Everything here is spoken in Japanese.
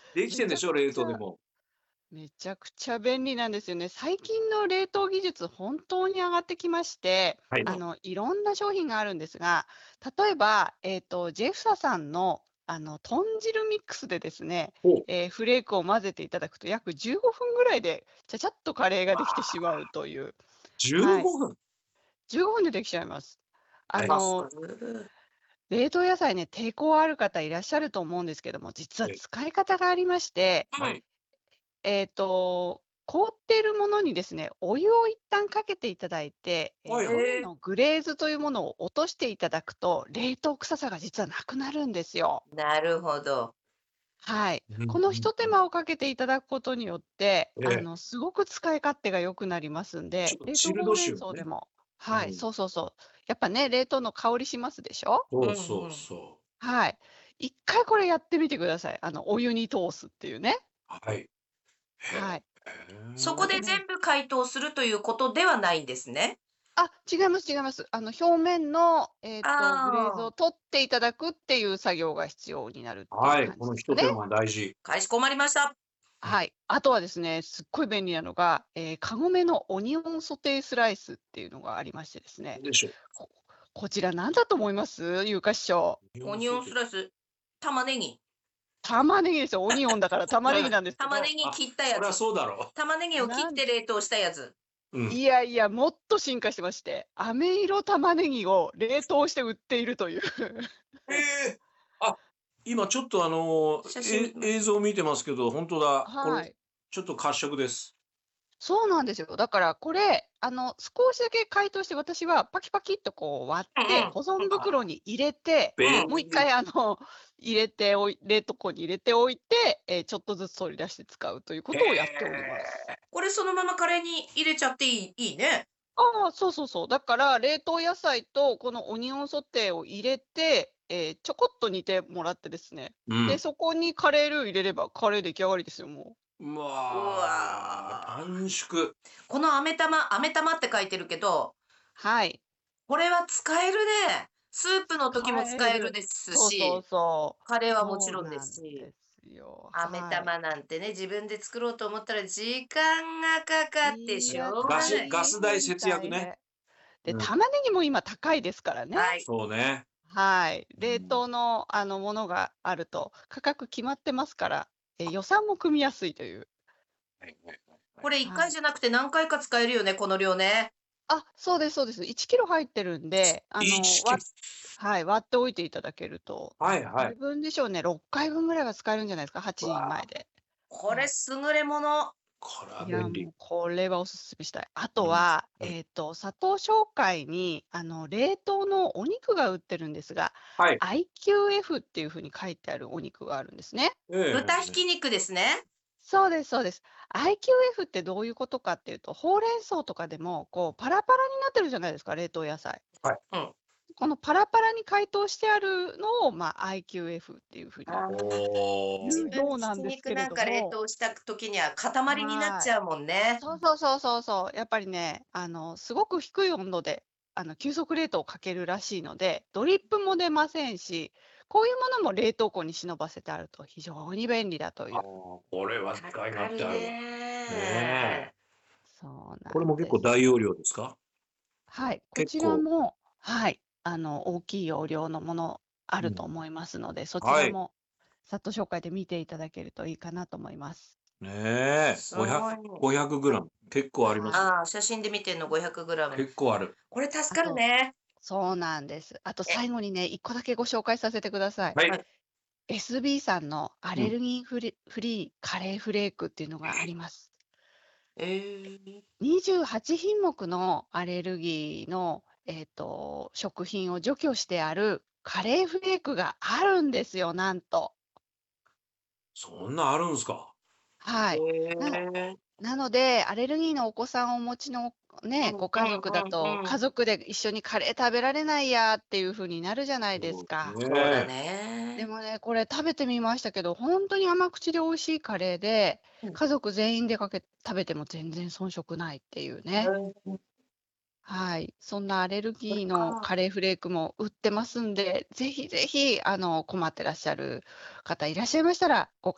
できめちゃてんでしょ、冷くちゃ凍でも。 めちゃくちゃ便利なんですよね。最近の冷凍技術、本当に上がってきまして、 はい。 いろんな商品があるんですが、例えば、ジェフサさんの、豚汁ミックスでですね、 ほう。 フレークを混ぜていただくと約15分ぐらいで、ちゃちゃっとカレーができてしまうという。 15 はい。 分。 15分でできちゃいます。あえ、 の、冷凍野菜ね、抵抗ある方いらっしゃると思うんですけども、実はえ、 使い方がありまして、 はい。 凍っているものにですね、お湯を一旦かけていただいて、 はいはい。 表面のグレーズというものを落としていただくと、冷凍臭さが実はなくなるんですよ。 なるほど。 はい。 うんこのうんうん。 一手間をかけていただくことによって、 ええ、 すごく使い勝手が良くなりますんで、 ちょっとチルド冷凍ほうれん臭をね。 草でもはい、 うん。 そうそうそう。やっぱね、冷凍の香りしますでしょ？ そううんうん。 そうそう。 はい。一回これやってみてください。お湯に通すっていうね。 はい。へはい。 そこでえ。 ね。 全部解凍するということではないんですね。 あ、違います違います。表面の、グレーズああ、 を取っていただくっていう作業が必要になるっていうはい、 感じですかね。 この一手間大事。 かしこまりました。 はい。あとはですね、すっごい便利なのが、カゴメのオニオンソテースライスっていうのがありましてですね。 なんでしょう。 ここちら何だと思います？有価師匠。 日オニオン本ソテー。 スライス、玉ねぎ。 玉ねぎですよ。オニオンだから玉ねぎはい。 なんですけど、 玉ねぎあ、 切ったやつ。 そりゃそうだろ玉ねぎを切っなんて冷凍したやつ。 う。うん。 いやいや、もっと進化してまして、飴色玉ねぎを冷凍して売っているという。 ええ。あ、今ちょっと写真見てます。 映像見てますけど、ほんとだ。これ、 はい。 ちょっと褐色です。 そうなんですよ。だからこれ、少しだけ解凍して、私はパキパキっとこう割って、 うんうん。 保存あ、 袋に入れて、 うん。 もう一回入れて冷凍庫に入れておいて、ちょっとずつ取り出して使うというこへとをやっております。 え。 これそのままカレーに入れちゃっていいね。 ああ、そうそうそう。だから冷凍野菜とこのオニオンソテーを入れて、ちょこっと煮てもらってですね。で、 うん。 そこにカレールー入れればカレー出来上がりですよ、もう。 ううわ、 わ。 短縮。 この飴玉って書いてるけど、 はい。 これは使えるね。スープの時も使える使える。 ですそうそうし、 そう。 カレーはもちろんでそうなすし、 んですよ。 飴はい。 玉なんてね、自分で作ろうと思ったら時間がかかっていや、 しょうガがない。 スガス代大変節約ね。 大変。で、 うん。 玉ねぎも今高いですからね。 はい。 そうね。 はい。冷うん。 凍の、ものがあると価格決まってますから、予算も組みやすいという。 はいはいはいはい。 これ1 はい。 回じゃなくて何回か使えるよね、この量ね。 あ、そうですそうです。1キロ入ってるんで、 1キロ。 はい、割っておいていただけると、何回はいはい。 分でしょうね、6回分ぐらいは使えるんじゃないですか、8人前わあ、 で。 これはい。 優れもの。 これはいや、 便利。 もうこれはお勧めしたい。あうん。 とは、 うん。 佐藤商会に、冷凍のお肉が売ってるんですが、 はい。 IQF っていう風に書いてあるお肉があるんですね。 ええ豚ひき肉ですね。 そうですそうです。IQF ってどういうことかっていうと、ほうれん草とかでも、こうパラパラになってるじゃないですか、冷凍野菜。 はい。 うん。 このパラパラに解凍してあるのを、IQF っていう風にああ、自おお。 言うよう分でひきなんですけれ肉なんか冷ども、 凍した時には塊になっはい。 ちゃうもんね。 そうそうそうそうそう。やっぱりね、すごく低い温度で、急速冷凍をかけるらしいので、ドリップも出ませんし、こういうものも冷凍庫に忍ばせてあると非常に便利だといああ、 う。 これはか使いかる勝手あるわ。ねえ。 ね。 そうなこれも結んです。 構大容量ですか？ はい、こちら結構。 も、はい、大きい容量のものあうん。 ると思いますので、そちはい。 らもサット紹介で見ていただけるといいかなと思います。 ねえ、 すごい。 500グラム。結構あります。 はい。 ああ、写真で見てんの 500g。 結構ある。 これ助かるあとね。 そうなんです。あとえ、 最後にね、1個だけご紹介させてください。 はい。 はい。 SB さんのアうん。 レルギーフリーカレーフレークっていうのがあります。 ええ。 28品目のアレルギーの、食品を除去してあるカレーフレークがあるんですよ、なんと。 そんなんあるんすか？ はい。なのええ。 なので、アレルギーのお子さんをお持ちのね、 うんうんご家族だと、 うんうん。 家族で一緒にカレー食べられないやっていう風になるじゃないですそうか。 そうだね。 ね。 でもね、これ食べてみましたけど、ほんとに甘口で美味しいカレーで、 うん。 家族全員で食べても全然遜色ないっていうね。 ええ、 はい。そんなアレルこれギーのか。 カレーフレークも売ってますんで、ぜひぜひ、困ってらっしゃる方いらっしゃいましたら、ご